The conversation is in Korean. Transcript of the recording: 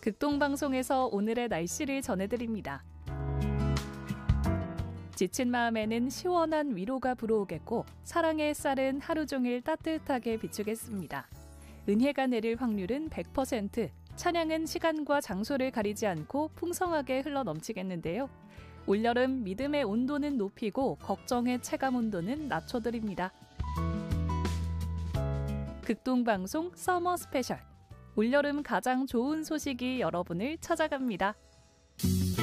극동방송에서 오늘의 날씨를 전해드립니다. 지친 마음에는 시원한 위로가 불어오겠고 사랑의 햇살은 하루 종일 따뜻하게 비추겠습니다. 은혜가 내릴 확률은 100%, 찬양은 시간과 장소를 가리지 않고 풍성하게 흘러넘치겠는데요. 올여름 믿음의 온도는 높이고 걱정의 체감 온도는 낮춰드립니다. 극동방송 서머 스페셜. 올여름 가장 좋은 소식이 여러분을 찾아갑니다.